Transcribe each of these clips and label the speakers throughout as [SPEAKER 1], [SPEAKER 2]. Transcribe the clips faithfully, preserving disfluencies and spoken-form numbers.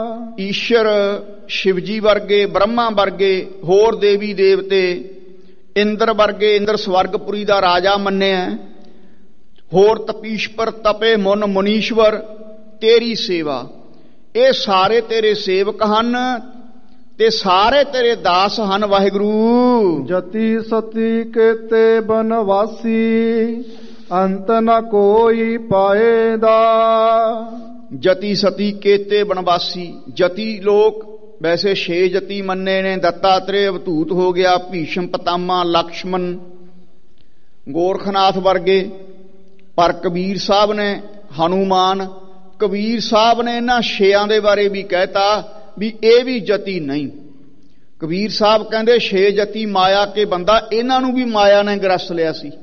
[SPEAKER 1] ਈਸ਼ਰ शिवजी वर्गे, ब्रह्मा वर्गे, होर देवी देवते, इंद्र वर्गे, इंद्र स्वर्गपुरी दा राजा मन्निया, होर तपीश्वर तपे मुन मुनीश्वर तेरी सेवा, ये सारे तेरे सेवक हन ते सारे तेरे दास हन। वाहिगुरू
[SPEAKER 2] जति सती केते बनवासी, अंत न कोई पाएदा।
[SPEAKER 1] जति सती केते बनवासी, जति लोक वैसे छे जति मन्ने ने, दत्तात्रेय अवधूत हो गया, भीष्म पितामह लक्ष्मण गोरखनाथ वर्गे, पर कबीर साहब ने हनुमान कबीर साहब ने इन्हां छेयां दे बारे भी कहता भी ये भी जति नहीं। कबीर साहब कहंदे छे जति माया के बंदा, इन्हां नूं भी माया ने ग्रस लिया सी।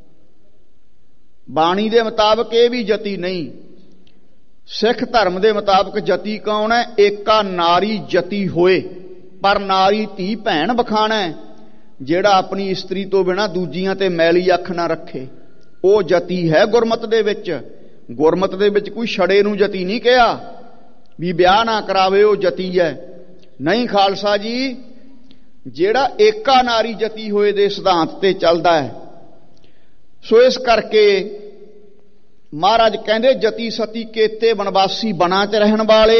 [SPEAKER 1] बाणी दे मुताबक ये भी जति नहीं। सिख धर्म के मुताबक जति कौन है? एका नारी जति होए, पर नारी धी भैन बखाना है, जेड़ा अपनी इस्त्री तो बिना दूजियां ते मैली अख ना रखे, वो जति है गुरमत दे विच। गुरमत दे विच कोई छड़े नूं जति नहीं कहा भी ब्याह ना करावे, वो जति है नहीं। खालसा जी, जेड़ा एका नारी जति होए दे सिद्धांत ते चलदा है। सो इस करके महाराज कहंदे जति सती केते बनवासी, बना च रहन वाले,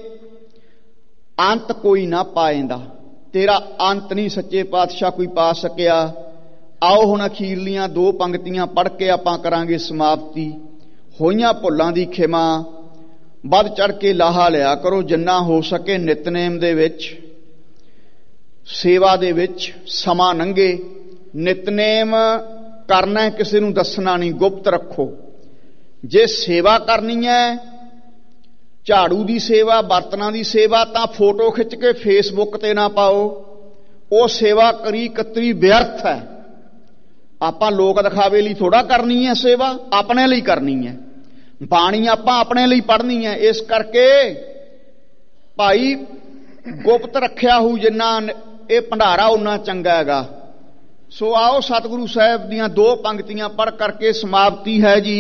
[SPEAKER 1] अंत कोई ना पाएंदा। तेरा अंत नहीं सच्चे पातशाह कोई पा सकिया। आओ हुण अखीरलियां दो पंक्तियां पढ़ के आपां करांगे समाप्ति। होईयां भुल्लां दी खिमा, वध चढ़ के लाहा लिया करो जिन्ना हो सके। नितनेम दे विच, सेवा दे विच समा लंघे। नितनेम करना है, किसी नूं दसना नहीं, गुप्त रखो। जे सेवा करनी है, झाड़ू की सेवा, बर्तनां की सेवा, तो फोटो खिंच के फेसबुक ते ना पाओ। वो सेवा करी कतरी व्यर्थ है। आपां लोक दिखावे लई थोड़ा करनी है सेवा, अपने लिए करनी है। बाणी आपां अपने लिए पढ़नी है। इस करके भाई गुप्त रखिया हो जिन्ना ये भंडारा उन्ना चंगा हैगा। सो आओ सतगुरु साहब दीयां दो पंक्तियां पढ़ करके समाप्ति है जी।